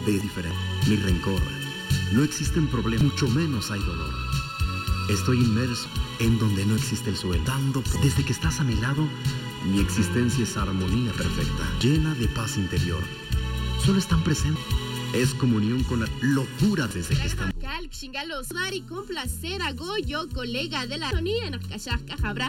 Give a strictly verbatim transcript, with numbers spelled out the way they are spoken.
es diferente. Ni rencor. No existen problemas, mucho menos hay dolor. Estoy inmerso en donde no existe el suelo. Dando, desde que estás a mi lado, mi existencia es armonía perfecta, llena de paz interior. Solo están presentes. Es comunión con la locura desde que estamos. Calc, xingalos, dar y complacer a Goyo, colega de la sonía en Akashaka Jabra.